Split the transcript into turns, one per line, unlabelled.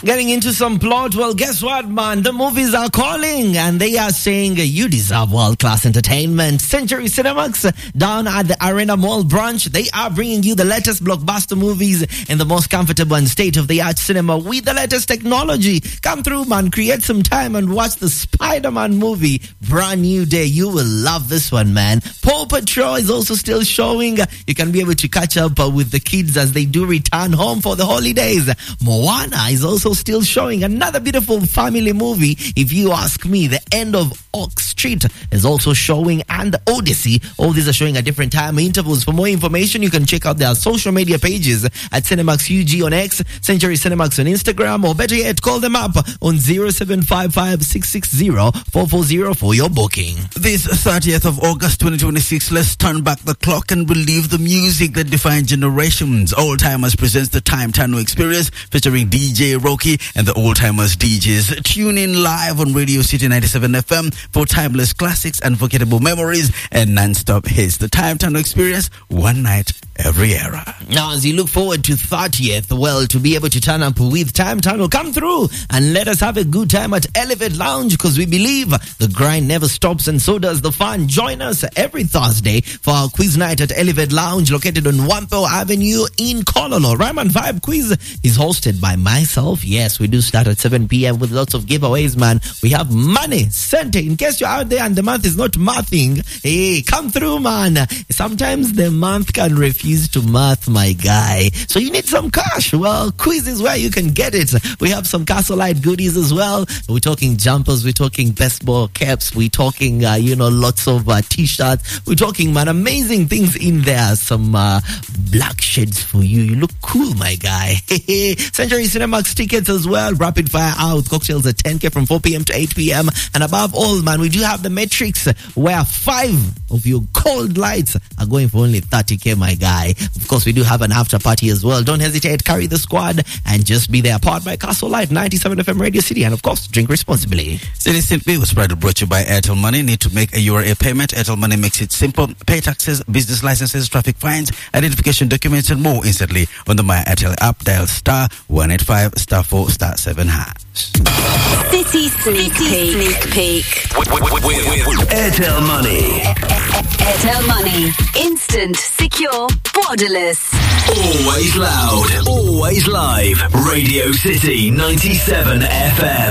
Getting into some plot. Well, guess what, man? The movies are calling and they are saying you deserve world-class entertainment. Century Cinemax down at the Arena Mall branch. They are bringing you the latest blockbuster movies in the most comfortable and state-of-the-art cinema with the latest technology. Come through, man. Create some time and watch the Spider-Man movie. Brand new day. You will love this one, man. Paw Patrol is also still showing. You can be able to catch up with the kids as they do return home for the holidays. Moana is also still showing. Another beautiful family movie, if you ask me. The End of Oak Street is also showing, and Odyssey. All these are showing at different time intervals. For more information, you can check out their social media pages at Cinemax UG on X, Century Cinemax on Instagram, or better yet, call them up on 0755 660 440 for your booking.
This 30th of August 2026, let's turn back the clock and relive the music that defines generations. Old Timers presents the Time Tunnel Experience featuring DJ Rocky and the Old Timers DJs. Tune in live on Radio City 97 FM for timeless classics, unforgettable memories, and non-stop hits. The Time Tunnel Experience, one night, every era.
Now, as you look forward to 30th, well, to be able to turn up with Time Tunnel, come through and let us have a good time at Elevate Lounge, because we believe the grind never stops and so does the fun. Join us every Thursday for our quiz night at Elevate Lounge, located on Wampo Avenue in Kololo. Rhyme and Vibe Quiz is hosted by myself. Yes, we do start at 7 p.m. with lots of giveaways, man. We have money sent in case you're out there and the month is not mathing. Hey, come through, man. Sometimes the month can refuse to math, my guy. So you need some cash. Well, quiz is where you can get it. We have some Castlelight goodies as well. We're talking jumpers. We're talking baseball caps. We're talking, lots of t-shirts. We're talking, man, amazing things in there. Some black shades for you. You look cool, my guy. Century Cinemax tickets as well. Rapid fire out. Cocktails at 10K from 4 p.m. to 8 p.m. And above all, man, we do have the Matrix, where 5 of your cold lights are going for only 30K, my guy. Of course, we do have an after party as well. Don't hesitate. Carry the squad and just be there. Powered by Castlelight 97 FM Radio City. And of course, drink responsibly.
City Simply was proudly brought to you by Airtel Money. Need to make a URA payment? Airtel Money makes it simple. Pay taxes, business licenses, traffic fines, identification documents, and more instantly on the My Airtel app. Dial star 185 star 4 star 7 hash.
City Sneak Peek.
Airtel Money.
Airtel Money. Instant, secure, borderless.
Always loud. Always live. Radio City 97 FM.